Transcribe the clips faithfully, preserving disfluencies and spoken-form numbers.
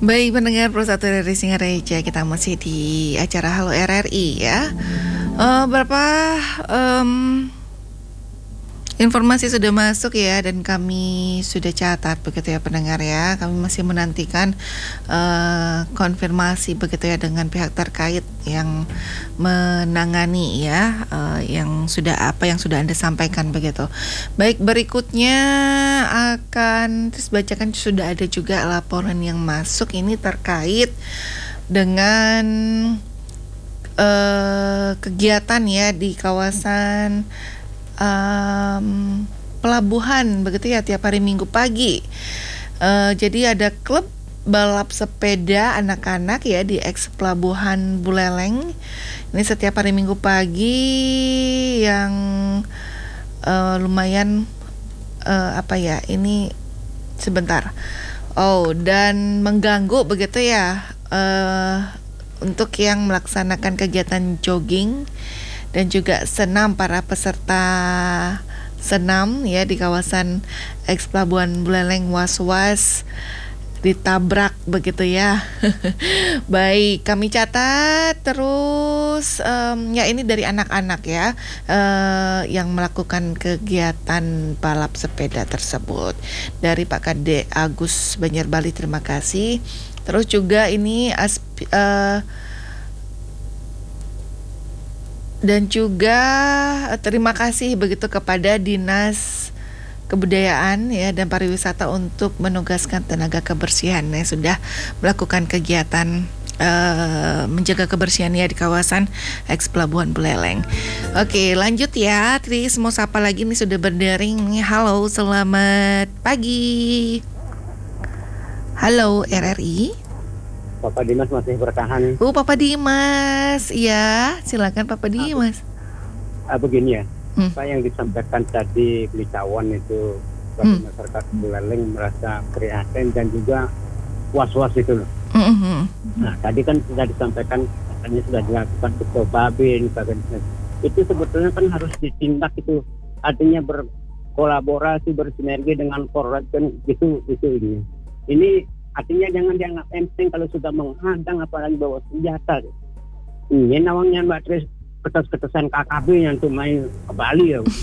Baik pendengar Pro satu R R I Singareja, kita masih di acara Halo R R I ya. Uh, berapa um, informasi sudah masuk ya, dan kami sudah catat begitu ya pendengar ya. Kami masih menantikan uh, konfirmasi begitu ya dengan pihak terkait yang menangani ya, uh, yang sudah apa yang sudah Anda sampaikan begitu. Baik, berikutnya akan terus bacakan, sudah ada juga laporan yang masuk ini terkait dengan uh, kegiatan ya di kawasan Um, pelabuhan begitu ya, tiap hari Minggu pagi. Uh, jadi ada klub balap sepeda anak-anak ya di eks Pelabuhan Buleleng. Ini setiap hari Minggu pagi yang uh, lumayan uh, apa ya? Ini sebentar. Oh, dan mengganggu begitu ya uh, untuk yang melaksanakan kegiatan jogging dan juga senam para peserta senam ya di kawasan eks Pelabuhan Buleleng was-was ditabrak begitu ya. Baik, kami catat terus um, ya ini dari anak-anak ya uh, yang melakukan kegiatan balap sepeda tersebut dari Pak Kade Agus Banjarbali, terima kasih. Terus juga ini aspi, uh, dan juga terima kasih begitu kepada Dinas Kebudayaan ya dan Pariwisata untuk menugaskan tenaga kebersihan yang sudah melakukan kegiatan uh, menjaga kebersihan ya di kawasan eks Pelabuhan Buleleng. Oke, lanjut ya. Tris mau sapa lagi nih, sudah berdering nih. Halo, selamat pagi. Halo R R I. Papa Dimas masih bertahan. Oh, Papa Dimas, ya, silakan Papa Dimas. Ah, begini ya, hmm. apa yang disampaikan tadi Belicawan itu, bagi hmm. masyarakat Buleleng merasa prihatin dan juga was-was itu loh. Hmm. Nah, tadi kan sudah disampaikan, katanya sudah dilakukan Ketua Babin, itu sebetulnya kan harus ditindak itu, artinya berkolaborasi, bersinergi dengan Polres kan gitu, gitu ini. Ini artinya jangan dianggap enteng kalau sudah menghadang apalagi bawa senjata. Ini namanya Mbak Tris ketes-ketesan K K B yang tuh main ke Bali ya.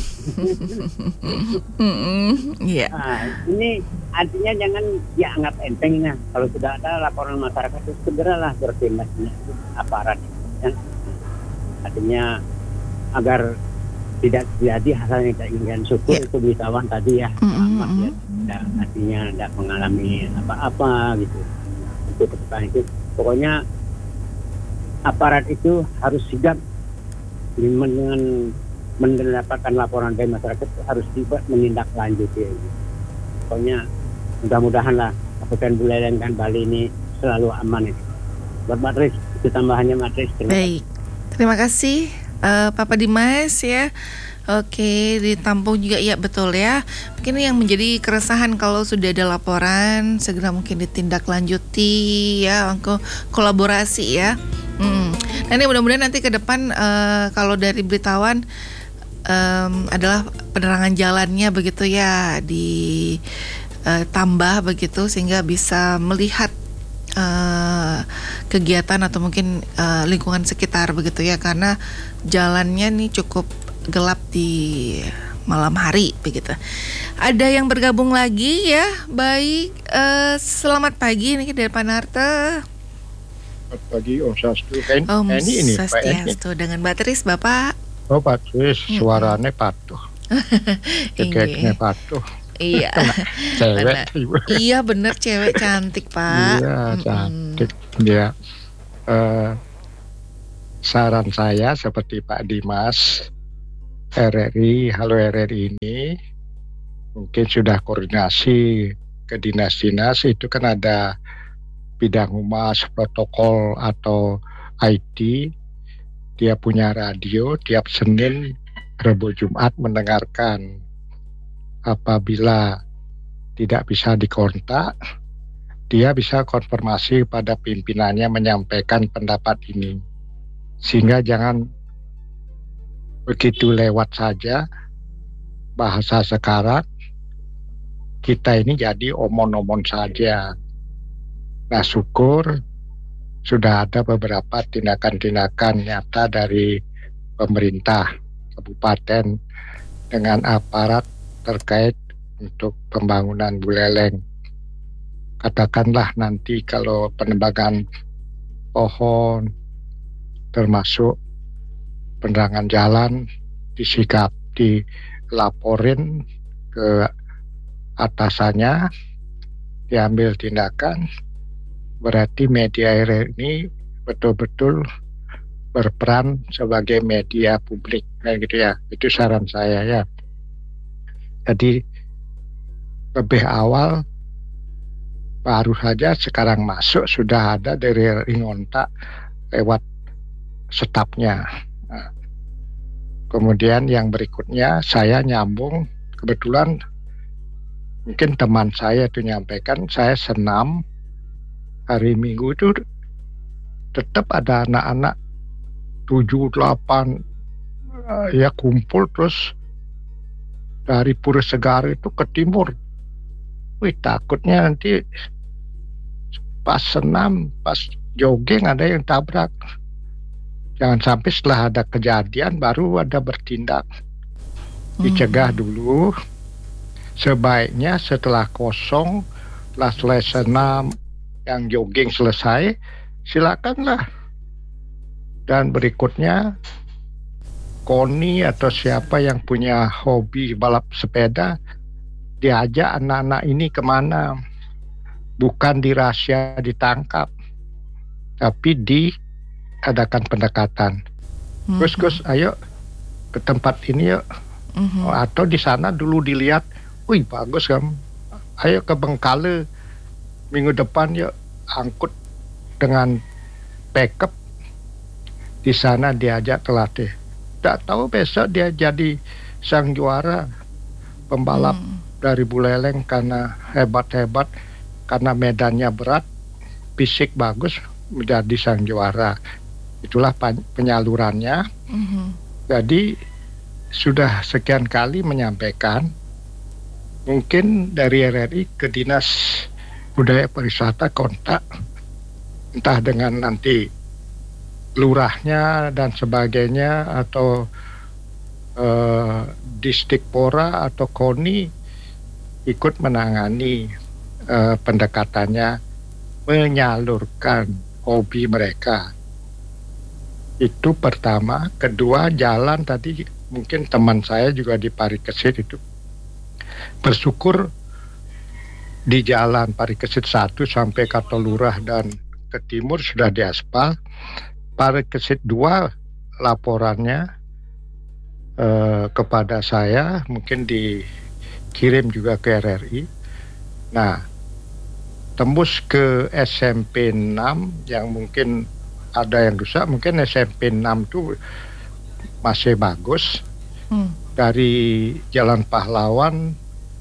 yeah. Nah, ini artinya jangan dianggap entengnya. Kalau sudah ada laporan masyarakat itu segeralah bertindaknya aparat. Ya. Artinya agar tidak terjadi hal yang kita inginkan. Syukur yeah. itu Belicawan tadi ya. Selamat ya. Tidak, artinya tidak mengalami apa-apa gitu. Itu ketika itu pokoknya aparat itu harus sigap dengan mendapatkan laporan dari masyarakat, harus sigap menindaklanjuti. Gitu. Pokoknya mudah-mudahan lah Kabupaten Buleleng dan Bali ini selalu aman itu. Buat Matris, itu tambahannya Matris. Baik, terima kasih uh, Papa Dimas ya. Oke, ditampung juga ya, betul ya. Mungkin yang menjadi keresahan kalau sudah ada laporan segera mungkin ditindaklanjuti ya, kolaborasi ya. Hmm. Nah ini mudah-mudahan nanti ke depan uh, kalau dari Belicawan um, adalah penerangan jalannya begitu ya ditambah uh, begitu sehingga bisa melihat uh, kegiatan atau mungkin uh, lingkungan sekitar begitu ya, karena jalannya nih cukup gelap di malam hari begitu. Ada yang bergabung lagi ya. Baik, uh, selamat pagi nih dari Panarte. Selamat pagi, Om Swastiastu. Kan Om ini ini Pak Swastiastu dengan Mbak Tris, Bapak. Oh, Pak Tris, suaranya patuh. Cekeknya patuh. Iya. Cewek. Iya bener, cewek cantik Pak. Iya cantik. Ya. Uh, saran saya seperti Pak Dimas, R R I, Halo R R I ini mungkin sudah koordinasi ke dinas-dinas, itu kan ada bidang humas, protokol atau I T, dia punya radio tiap Senin, Rabu, Jumat mendengarkan. Apabila tidak bisa dikontak, dia bisa konfirmasi pada pimpinannya menyampaikan pendapat ini. Sehingga jangan begitu lewat saja bahasa sekarang, kita ini jadi omon-omon saja. Nah, syukur sudah ada beberapa tindakan-tindakan nyata dari pemerintah kabupaten dengan aparat terkait untuk pembangunan Buleleng. Katakanlah nanti kalau penebangan pohon termasuk penerangan jalan disikap dilaporin ke atasannya, diambil tindakan, berarti media R R ini betul-betul berperan sebagai media publik, kayak gitu ya. Itu saran saya ya. Jadi lebih awal, baru saja sekarang masuk sudah ada dari R R I ngontak lewat stafnya. Nah, kemudian yang berikutnya saya nyambung, kebetulan mungkin teman saya itu nyampaikan, saya senam hari Minggu itu tetap ada anak-anak tujuh delapan uh, ya kumpul terus dari Pura Segar itu ke timur. Wih, takutnya nanti pas senam, pas jogging ada yang tabrak. Jangan sampai setelah ada kejadian baru ada bertindak. Dicegah dulu. Sebaiknya setelah kosong, setelah selesai senam, yang jogging selesai, silakanlah. Dan berikutnya, Koni atau siapa yang punya hobi balap sepeda, diajak anak-anak ini kemana. Bukan dirahasia ditangkap, tapi diadakan pendekatan. Mm-hmm. Gus, Gus, ayo ke tempat ini yuk. Mm-hmm. Atau di sana dulu dilihat, wih bagus kan, ayo ke Bengkale minggu depan yuk, angkut dengan pickup. Di sana diajak terlatih. Tak tahu besok dia jadi sang juara pembalap mm. dari Buleleng karena hebat-hebat, karena medannya berat, fisik bagus, menjadi sang juara. Itulah penyalurannya. Mm-hmm. Jadi sudah sekian kali menyampaikan, mungkin dari R R I ke Dinas Budaya Pariwisata kontak, entah dengan nanti lurahnya dan sebagainya, atau eh, Distikpora atau Koni ikut menangani eh, pendekatannya, menyalurkan hobi mereka. Itu pertama. Kedua, jalan tadi mungkin teman saya juga di Parikesit itu bersyukur di jalan Parikesit satu sampai Katolurah dan ke timur sudah diaspal. Parikesit dua laporannya eh, kepada saya, mungkin dikirim juga ke R R I. Nah, tembus ke S M P enam yang mungkin ada yang rusak, mungkin S M P enam itu masih bagus. Hmm. Dari Jalan Pahlawan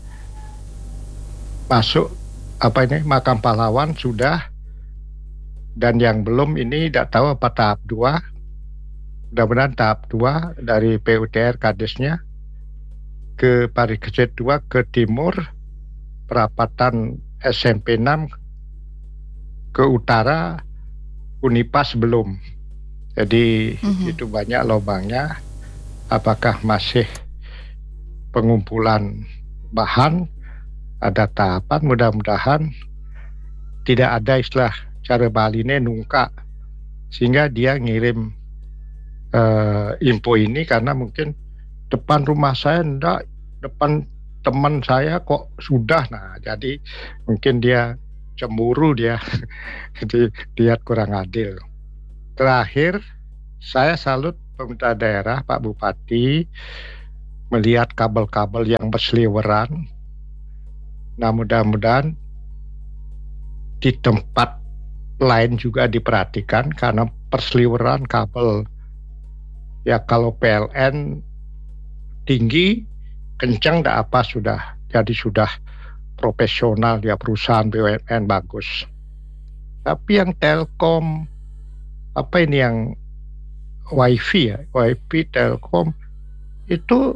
masuk apa ini Makam Pahlawan sudah, dan yang belum ini tidak tahu apa tahap dua. Mudah-mudahan tahap dua dari P U T R Kadesnya ke Parikesit dua ke timur, perapatan S M P enam ke utara Unipas belum. Jadi mm-hmm. itu banyak lubangnya. Apakah masih pengumpulan bahan, ada tahapan, mudah-mudahan tidak ada istilah cara Baline nungka, sehingga dia ngirim uh, info ini karena mungkin depan rumah saya enggak, depan teman saya kok sudah. Nah, jadi mungkin dia cemburu, dia jadi lihat kurang adil. Terakhir, saya salut pemerintah daerah, Pak Bupati, melihat kabel-kabel yang berseliweran. Nah, mudah-mudahan di tempat lain juga diperhatikan, karena perseliweran kabel ya kalau P L N tinggi kencang dah apa sudah, jadi sudah profesional ya, perusahaan B U M N bagus. Tapi yang Telkom apa ini yang Wi-Fi ya, Wi-Fi Telkom itu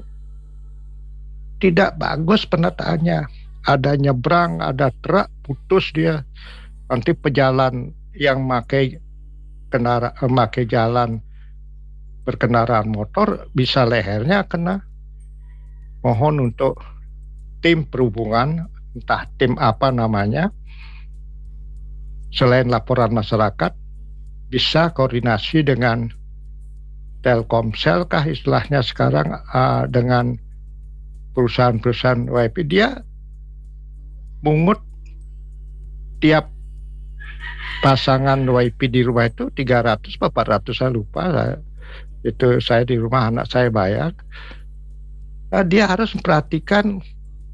tidak bagus penataannya. Ada nyebrang, ada truk putus dia. nanti pejalan yang pakai kendaraan, pakai jalan berkendaraan motor bisa lehernya kena. Mohon untuk tim perhubungan, entah tim apa namanya, selain laporan masyarakat, bisa koordinasi dengan Telkomsel kah istilahnya sekarang, uh, dengan perusahaan-perusahaan W I P. Dia mungut tiap pasangan W I P di rumah itu tiga ratus atau empat ratus, saya lupa. Itu saya di rumah, anak saya bayar. Uh, dia harus memperhatikan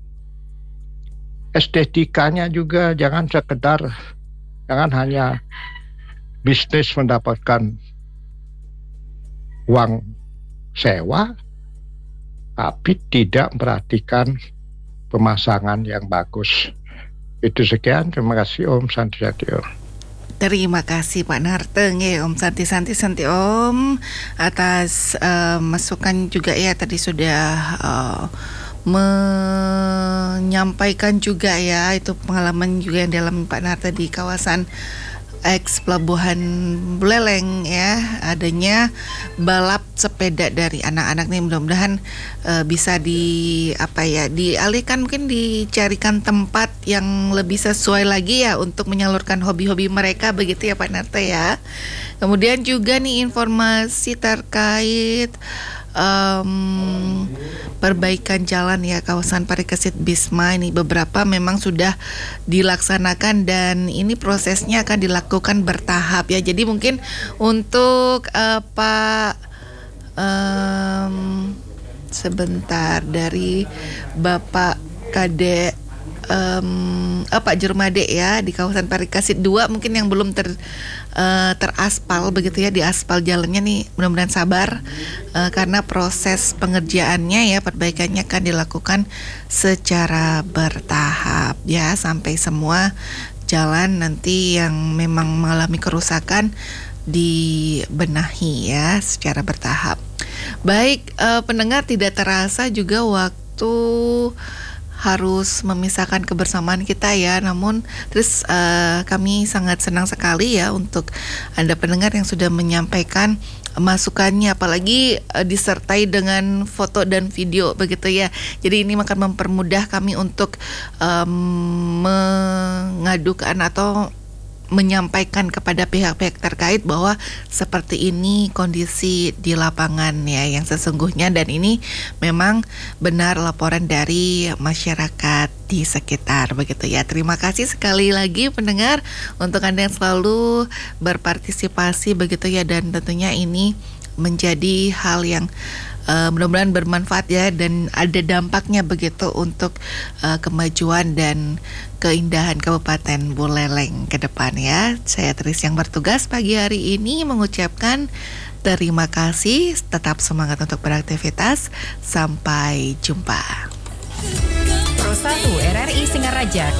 estetikanya juga, jangan sekedar, jangan hanya bisnis mendapatkan uang sewa, tapi tidak memperhatikan pemasangan yang bagus. Itu sekian, terima kasih Om Santi Santi Om. Terima kasih Pak Narteng ya Om Santi Santi Santi Om atas uh, masukan juga ya, tadi sudah uh, menyampaikan juga ya itu pengalaman juga yang dalam Pak Narteng di kawasan ex Pelabuhan Buleleng ya, adanya balap sepeda dari anak-anak nih. Mudah-mudahan uh, bisa di apa ya dialihkan, mungkin dicarikan tempat yang lebih sesuai lagi ya untuk menyalurkan hobi-hobi mereka, begitu ya Pak Narte ya. Kemudian juga nih informasi terkait Um, perbaikan jalan ya kawasan Parikesit Bisma ini, beberapa memang sudah dilaksanakan dan ini prosesnya akan dilakukan bertahap ya. Jadi mungkin untuk uh, Pak um, sebentar dari Bapak Kade um, oh, Pak Jurmade ya di kawasan Parikesit dua mungkin yang belum ter Uh, teraspal begitu ya, di aspal jalannya nih, mudah-mudahan sabar uh, karena proses pengerjaannya ya, perbaikannya akan dilakukan secara bertahap ya, sampai semua jalan nanti yang memang mengalami kerusakan dibenahi ya secara bertahap. Baik, uh, pendengar, tidak terasa juga waktu harus memisahkan kebersamaan kita ya. Namun terus uh, kami sangat senang sekali ya untuk Anda pendengar yang sudah menyampaikan masukannya, apalagi uh, disertai dengan foto dan video begitu ya. Jadi ini akan mempermudah kami untuk um, mengadukan atau menyampaikan kepada pihak-pihak terkait bahwa seperti ini kondisi di lapangan ya yang sesungguhnya, dan ini memang benar laporan dari masyarakat di sekitar begitu ya. Terima kasih sekali lagi pendengar untuk Anda yang selalu berpartisipasi begitu ya, dan tentunya ini menjadi hal yang Uh, mudah-mudahan bermanfaat ya dan ada dampaknya begitu untuk uh, kemajuan dan keindahan Kabupaten Buleleng ke depan ya. Saya Tris yang bertugas pagi hari ini mengucapkan terima kasih, tetap semangat untuk beraktivitas, sampai jumpa. Pro satu R R I Singaraja